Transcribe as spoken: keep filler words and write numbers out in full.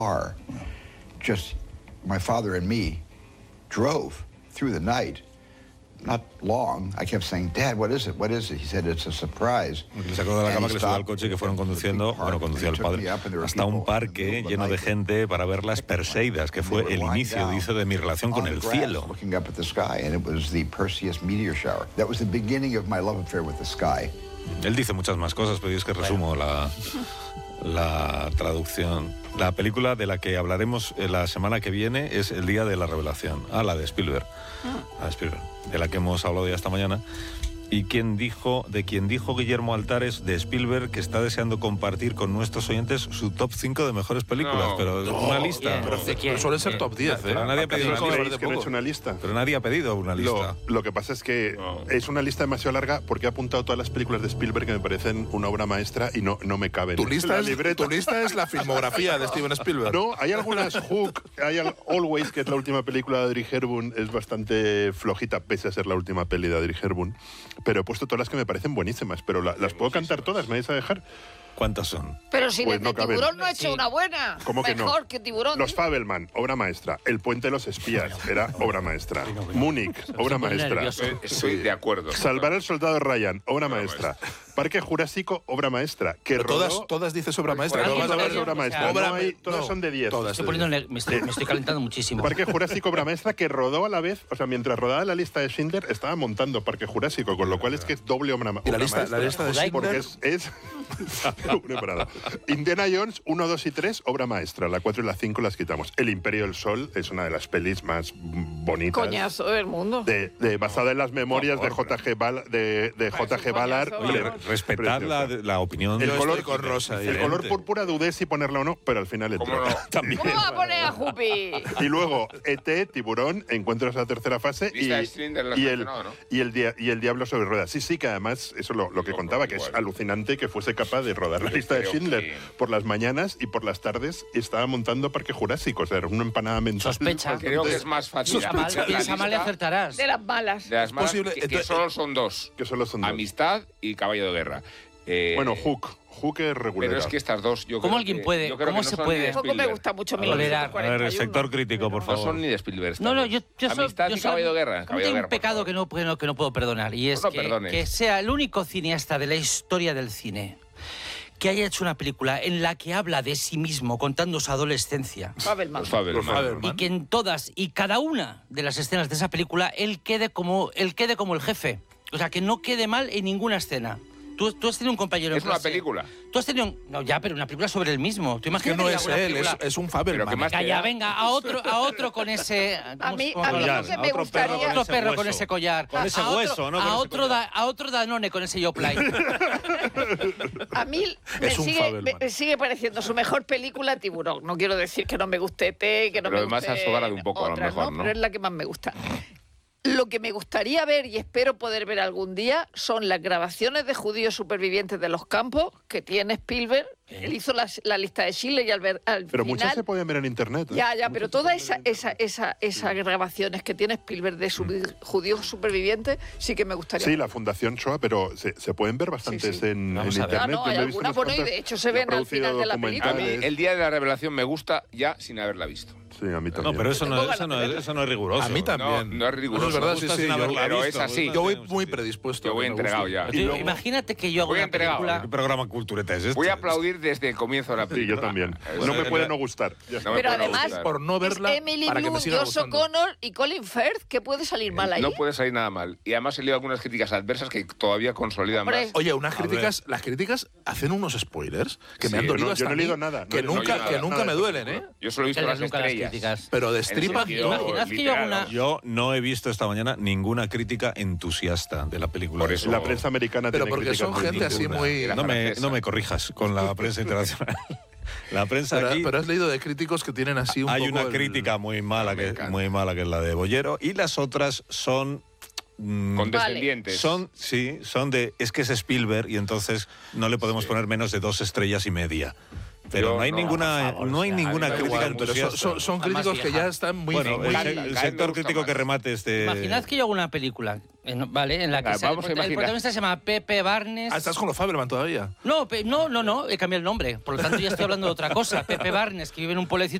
car, just my father and me drove through the night. Not long. I kept saying, Dad, what is it? What is it? He said, it's a surprise. Le sacó de la cama, que le subió al coche y que fueron conduciendo, bueno, conducía el padre, hasta un parque lleno de gente para ver las Perseidas, que fue el inicio, dice, de mi relación con el cielo. Looking up at the sky, and it was the Perseus meteor shower. That was the beginning of my love affair with the sky. Él dice muchas más cosas, pero yo es que resumo la, la traducción. La película de la que hablaremos la semana que viene es El día de la revelación. Ah, la de Spielberg. La de Spielberg, de la que hemos hablado ya esta mañana. Y quien dijo, de quien dijo Guillermo Altares, de Spielberg, que está deseando compartir con nuestros oyentes su top cinco de mejores películas. No, pero no, una lista. Pero, pero, pero suele ser top diez, ¿eh? Pero nadie ha pedido una lista. Que no he hecho una lista. Pero nadie ha pedido una lista. Lo, lo que pasa es que no. es una lista demasiado larga porque he apuntado todas las películas de Spielberg que me parecen una obra maestra y no, no me caben. ¿Tu lista, es, tu lista es la filmografía de Steven Spielberg? No, hay algunas. Hook, hay Always, que es la última película de Audrey Hepburn, es bastante flojita, pese a ser la última peli de Audrey Hepburn. Pero he puesto todas las que me parecen buenísimas, pero la, las puedo cantar todas, ¿me vais a dejar? ¿Cuántas son? Pero si pues desde no Tiburón no ha hecho sí. una buena. ¿Cómo que Mejor no? que Tiburón. Los Fabelman, obra maestra. El puente de los espías, era obra maestra. Múnich, obra maestra. Estoy de acuerdo. Salvar al soldado Ryan, obra maestra. Parque Jurásico, obra maestra. Que rodó... todas, todas dices obra maestra. Todas, todas obra maestra. Obra, no hay, todas no, son de diez. Todas estoy poniendo, me, estoy, me estoy calentando muchísimo. Parque Jurásico, obra maestra, que rodó a la vez, o sea, mientras rodaba la lista de Schindler, estaba montando Parque Jurásico, con lo cual es que es doble obra, obra ¿Y la lista, maestra. la lista de Schindler? Porque es... es... Indiana Jones, uno, dos y tres, obra maestra. La cuatro y la cinco las quitamos. El Imperio del Sol es una de las pelis más bonitas. Coñazo del mundo. De, de, basada en las memorias no, de J G Bal, de, de J G Ballard. Oye, respetad la, la opinión. El de color, con rosa, el color púrpura dudé si ponerla o no, pero al final ¿Cómo no? También. ¿Cómo va a poner a Jupi? Y luego E T, Tiburón, Encuentros a la tercera fase y, y, el, ¿no? y, el dia, y el Diablo sobre ruedas. Sí, sí, que además, eso lo, lo que contaba, que es alucinante que fuese capaz de rodar la lista de Schindler que... por las mañanas y por las tardes estaba montando Parque Jurásico. O sea, era una empanada mental. Sospecha. Creo que es más fácil. Piensa mal y acertarás. De las malas. De las malas, posible, que, que entonces, solo son dos. Que solo son dos. Amistad y Caballo de Guerra. Eh, bueno, Hook. Hook es regular. Pero es que estas dos, yo ¿Cómo creo alguien que, puede? yo creo ¿Cómo que no se son puede? Tampoco me gusta mucho mil novecientos cuarenta y uno. A ver, el sector crítico, por favor. No son ni de Spielberg. No, no, yo, yo soy, Amistad yo y soy, Caballo de Guerra. Yo Caballo de tengo Guerra, un pecado que no, que, no, que no puedo perdonar, y es no que, perdones. que sea el único cineasta de la historia del cine que haya hecho una película en la que habla de sí mismo contando su adolescencia. Fabelman. Los Fabelman. Los Fabelman. Y que en todas y cada una de las escenas de esa película él quede como, él quede como el jefe. O sea, que no quede mal en ninguna escena. Tú, tú has tenido un compañero Es en una clase. película. Tú has tenido un... No, ya, pero una película sobre él mismo. ¿Tú Que imaginas no que es haga una él, es, película? es un Fabelman. Pero que más- Calla, venga, a otro, a otro con ese... A mí, ¿cómo- a mí cómo- lo que me gustaría... Otro ese perro hueso. con ese collar. Con ese a otro, hueso, ¿no? Con A ese otro, da, a otro Danone con ese Yoplait. A mí me Es un sigue, Fabelman. me sigue pareciendo su mejor película Tiburón. No quiero decir que no me guste E T, que no Pero me además guste has sobrado un poco, a lo otras, mejor, ¿no? Pero es la que más me gusta. Lo que me gustaría ver y espero poder ver algún día son las grabaciones de judíos supervivientes de los campos que tiene Spielberg. Él hizo la, la lista de Schindler y al, ver, al Pero final... muchas se pueden ver en internet. ¿eh? Ya, ya, Muchas pero se todas pueden esa, ver en esa, internet. esa, esas grabaciones que tiene Spielberg de sus judíos supervivientes sí que me gustaría. Sí, la Fundación Shoah, pero se, se pueden ver bastantes Sí, sí. en, en Vamos a ver. internet. Ah, no, hay Yo me he visto algunas, unas bueno, y cuantas. de hecho se Y ha ven al producido final de la película. A mí, documentales. el día de la revelación me gusta ya sin haberla visto. Sí, a mí también. No, pero eso no, Tengo eso, no ganas de es, verla. eso no es riguroso. A mí también. No, no es riguroso. Es verdad, Me sí, gusta sí. sin Yo, haberla pero visto, es así. me gusta yo voy sin muy sentido. predispuesto. Yo voy a que me entregado guste. ya. Tío, luego- imagínate que yo hago Voy una entregado, película... ¿Qué programa cultureta es este? Voy a aplaudir desde el comienzo de la Sí, película. yo también. Eso No me es- puede no gustar. Ya está. No me Pero puede no además, gustar. Por no verla, Es Emily para que me Blunt, siga Josh gustando. O'Connor y Colin Firth, ¿qué puede salir mal ahí? No puede salir nada mal. Y además he leído algunas críticas adversas que todavía consolidan Hombre. más. Oye, unas A ver. críticas, las críticas hacen unos spoilers que Sí, me han yo dolido no- hasta yo no he a mí, leído nada, no que he leído nunca, nada, que nunca nada me de duelen, esa ¿eh? película. Yo solo he visto Te las lees nunca las estrellas. críticas. Pero de En Stripa, sentido Imaginad que yo hago una- literal. Yo no he visto esta mañana ninguna crítica entusiasta de la película. Por eso- La prensa americana pero tiene porque críticas son muy gente así ninguna. muy... Era No me, francesa. no me corrijas con la prensa internacional. La prensa Pero, aquí... pero has leído de críticos que tienen así un Hay poco una el- crítica muy mala, que, encanta. muy mala que es la de Bollero, y las otras son... mm, Condescendientes. Son, sí, son de... Es que es Spielberg y entonces no le podemos poner menos de dos estrellas y media. Pero Yo no hay no, ninguna, por favor, no hay o sea, ninguna a mí me crítica Igual, pero son, entusiasta. son- son Jamás críticos que vieja. ya están muy... Bueno, muy- el, Cada- el cada vez me sector gusta crítico más. que remate este... Imaginad que yo hago una película, en- ¿vale? En la que Venga, sale- vamos a el imaginar. protagonista se llama Pepe Barnes. Ah, estás con los Faberman todavía. No, pe- no, no, no, he cambiado el nombre. Por lo tanto, ya estoy hablando de otra cosa. Pepe Barnes, que vive en un pueblecito